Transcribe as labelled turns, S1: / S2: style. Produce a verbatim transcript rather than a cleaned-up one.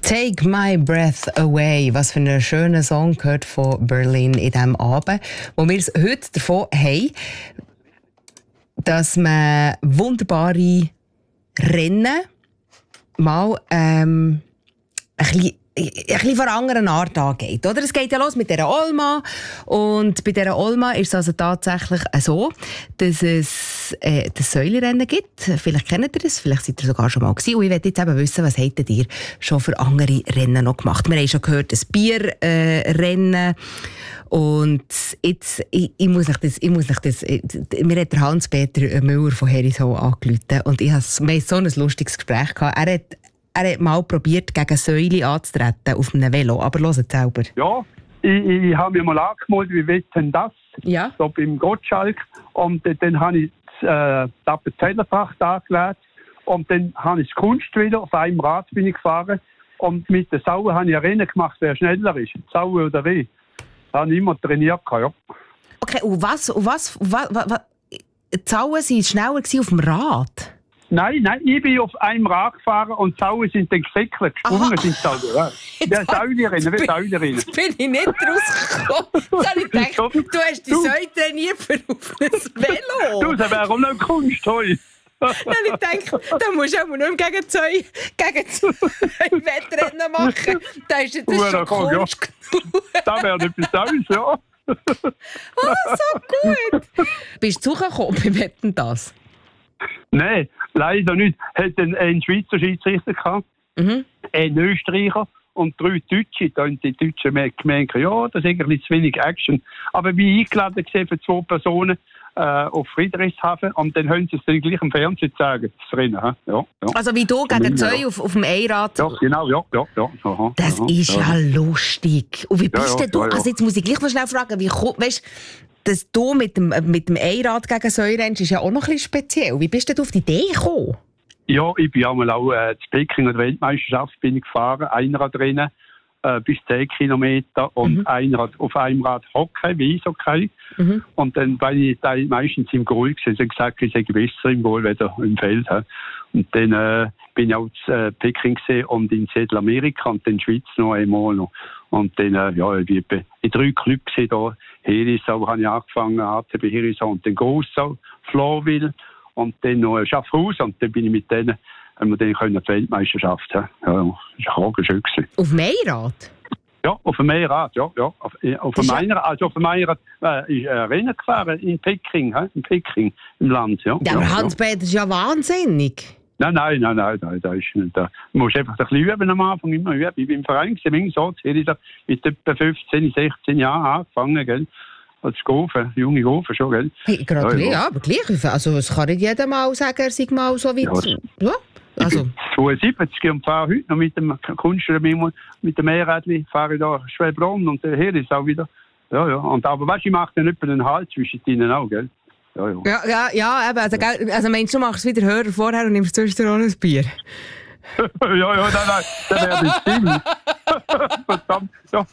S1: Take My Breath Away. Was für einen schönen Song gehört von Berlin in diesem Abend, wo wir es heute davon haben, dass man wunderbare Rennen mal ähm, ein bisschen ein bisschen von einer anderen Art angeht. Oder? Es geht ja los mit dieser Olma. Und bei dieser Olma ist es also tatsächlich so, dass es äh, das Säulenrennen gibt. Vielleicht kennt ihr das, vielleicht seid ihr sogar schon mal gewesen. Und ich möchte jetzt eben wissen, was habt ihr schon für andere Rennen noch gemacht? Wir haben schon gehört, das Bierrennen. Äh, Und jetzt, ich, ich muss euch das, ich muss euch das, mir hat der Hans-Peter Müller von Herisau angerufen und ich hatte, wir hatten so ein lustiges Gespräch gehabt. Er hat, er hat mal probiert, gegen Säule anzutreten auf einem Velo, aber hört es selber.
S2: Ja, ich, ich habe mir mal angemeldet, wie wird denn das?
S1: Ja.
S2: So beim Gottschalk. Und äh, dann habe ich das äh, Appenzellerfach angelegt und dann habe ich das Kunstvelo, auf einem Rad bin ich gefahren und mit der Sau habe ich ein Rennen gemacht, wer schneller ist, Sau oder Reh. Das habe ich immer trainiert, ja.
S1: Okay, und was, und was, was, was, was die Sauen waren schneller auf dem Rad?
S2: Nein, nein, ich bin auf einem Rad gefahren und die Sauen sind dann gesäckelt, gesprungen sind die Sauen. Ja. Der Säulerinnen, wie Säulerinnen.
S1: Jetzt bin ich nicht rausgekommen. Jetzt habe ich gedacht, du hast die Säule trainiert für auf ein Velo.
S2: Du, das wäre auch noch Kunst, toll.
S1: Dann habe ich gedacht, da musst du auch nicht mehr gegen zwei, gegen zwei Wettrennen machen. Da ist jetzt
S2: Ja,
S1: schon
S2: komm,
S1: Kunst
S2: ja.
S1: genug.
S2: Das wäre etwas Neues, ja.
S1: Oh, so gut. Bist du zugekommen bei Wetten das?
S2: Nein, leider nicht. Hat einen, einen Schweizer Schiedsrichter gehabt,
S1: Mhm.
S2: einen Österreicher und drei Deutsche. Da haben die Deutschen gemerkt, ja, das ist eigentlich zu wenig Action. Aber wie eingeladen gesehen für zwei Personen äh, auf Friedrichshafen und dann haben sie es dann gleich im Fernsehen zeigen, das Rennen. Ja, ja.
S1: Also wie du gegen zwei auf, auf dem Einrad.
S2: Ja, genau, ja, ja, ja. Aha,
S1: Das
S2: aha,
S1: ist ja, ja lustig. Und wie bist
S2: ja, ja,
S1: denn du,
S2: ja, ja.
S1: also jetzt muss ich gleich noch schnell fragen, wie komm, weißt, dass du mit dem, mit dem Einrad gegen Säule rennst, ist ja auch noch ein bisschen speziell. Wie bist du auf die Idee gekommen?
S2: Ja, ich bin einmal auch äh, zu Peking an der Weltmeisterschaft bin ich gefahren, Einradrennen äh, bis zehn Kilometer und
S1: Mhm.
S2: Einrad, auf einem Rad Hockey, wie Eishockey.
S1: Mhm.
S2: Und dann war ich da meistens im Goal gewesen. Sie haben gesagt, ich sei besser im Goal als im Feld. He. Und dann äh, bin ich auch zu äh, Peking gesehen und in Südamerika und dann in der Schweiz noch einmal noch. Und dann, äh, ja, ich bin in drei Clubs gesehen, da Herisau habe ich angefangen, A C B Herisau und dann Gossau, Florville und dann noch Schaffhausen und dann bin ich mit denen, haben wir dann können die Weltmeisterschaft haben. Ja, das war schön gewesen.
S1: Auf dem Einrad?
S2: Ja, auf dem Meerrad, ja, ja. Auf, äh, auf dem Einrad, also auf dem Meerrad äh, ist ein Rennen gefahren in Peking, he? in Peking, im Land, ja.
S1: Ja, aber
S2: ja,
S1: Hans-Peter, das ist ja wahnsinnig.
S2: Nein, nein, nein, nein, nein, da ist nicht. Da. Du musst einfach ein bisschen üben am Anfang, immer üben. Ich bin im Verein gesehen, so, ich habe mit etwa fünfzehn, sechzehn Jahren angefangen, gell. Als Gofen, junge Gofen schon, gell.
S1: Hey, gratuliere,
S2: ja,
S1: ja, aber gleich. Also, es kann nicht jeder mal sagen, er sei mal so weit.
S2: Ja,
S1: Ja, also.
S2: zweiundsiebzig und fahre heute noch mit dem Kunstler, mit dem Meerrädli, fahre ich da Schwebronn und hier ist auch wieder. Ja, ja. Und, aber weißt du, ich mache dann etwa einen Halt zwischen denen auch, gell. Ja, ja.
S1: Ja, ja, ja eben, also, gell, also meinst du, du machst wieder Hörer vorher und nimmst zwischendurch auch ein Bier?
S2: ja, ja, nein, nein, das wäre bestimmt. Verdammt, ja,